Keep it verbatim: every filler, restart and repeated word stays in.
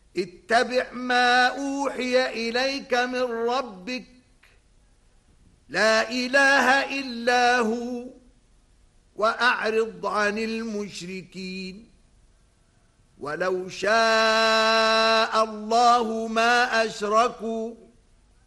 اتبع ما أوحي إليك من ربك لا إله إلا هو وأعرض عن المشركين ولو شاء الله ما أشركوا